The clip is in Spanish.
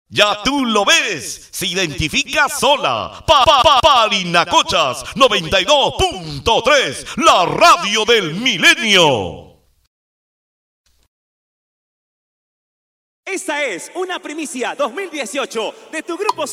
Ya tú lo ves, se identifica sola. Parinacochas 92.3, la radio del milenio. Esta es una primicia 2018 de tu grupo.